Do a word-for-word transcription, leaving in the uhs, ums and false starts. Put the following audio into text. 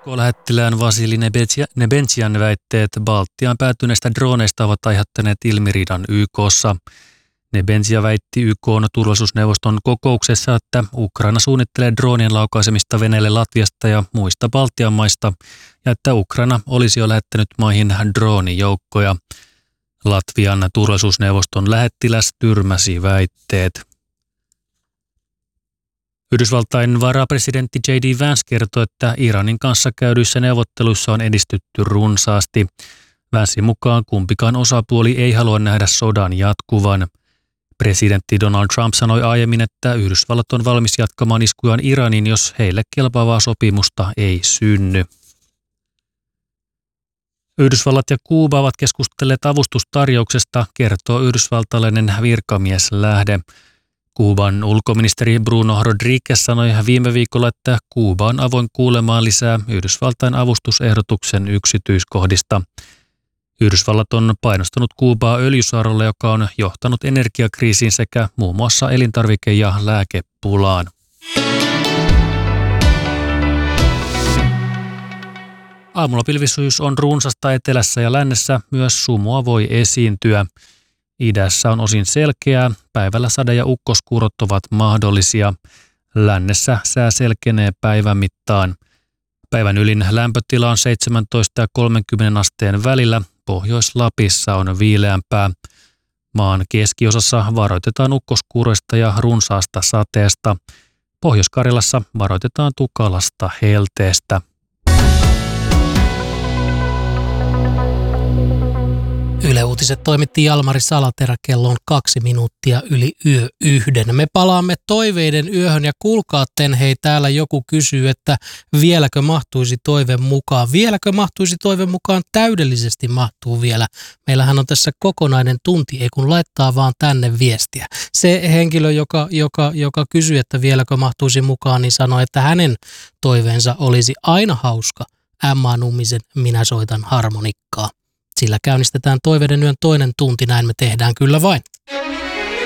U K-lähettilään Vasili Nebentsian väitteet Baltiaan päätyneistä droneista ovat aiheuttaneet ilmiriidan Y K:ssa. Nebenzia väitti Y K:n turvallisuusneuvoston kokouksessa, että Ukraina suunnittelee droonien laukaisemista Venäjälle Latviasta ja muista Baltian maista ja että Ukraina olisi jo lähettänyt maihin droonijoukkoja. Latvian turvallisuusneuvoston lähettiläs tyrmäsi väitteet. Yhdysvaltain varapresidentti J D Vance kertoi, että Iranin kanssa käydyissä neuvotteluissa on edistytty runsaasti. Vancein mukaan kumpikaan osapuoli ei halua nähdä sodan jatkuvan. Presidentti Donald Trump sanoi aiemmin, että Yhdysvallat on valmis jatkamaan iskujaan Iraniin, jos heille kelpaavaa sopimusta ei synny. Yhdysvallat ja Kuuba ovat keskustelleet avustustarjouksesta, kertoo yhdysvaltalainen virkamieslähde. Kuuban ulkoministeri Bruno Rodriguez sanoi viime viikolla, että Kuuba on avoin kuulemaan lisää Yhdysvaltain avustusehdotuksen yksityiskohdista. Yhdysvallat on painostanut Kuubaa öljysaarrolle, joka on johtanut energiakriisiin sekä muun muassa elintarvike- ja lääkepulaan. Aamulla pilvisuus on runsasta etelässä ja lännessä, myös sumua voi esiintyä. Idässä on osin selkeää, päivällä sade- ja ukkoskuurot ovat mahdollisia. Lännessä sää selkenee päivän mittaan. Päivän ylin lämpötila on seitsemäntoista ja kolmekymmentä asteen välillä, Pohjois-Lapissa on viileämpää. Maan keskiosassa varoitetaan ukkoskuuroista ja runsaasta sateesta. Pohjois-Karjalassa varoitetaan tukalasta helteestä. Yle Uutiset toimitti Jalmari Salaterä, kello on kaksi minuuttia yli yö yhden. Me palaamme toiveiden yöhön ja kuulkaatten, hei, täällä joku kysyy, että vieläkö mahtuisi toive mukaan. Vieläkö mahtuisi toive mukaan? Täydellisesti mahtuu vielä. Meillähän on tässä kokonainen tunti, ei kun laittaa vaan tänne viestiä. Se henkilö, joka, joka, joka kysyy, että vieläkö mahtuisi mukaan, niin sanoi, että hänen toiveensa olisi aina hauska. Emma Nummisen Minä soitan harmonikkaa. Sillä käynnistetään toiveiden yön toinen tunti, näin me tehdään kyllä vain.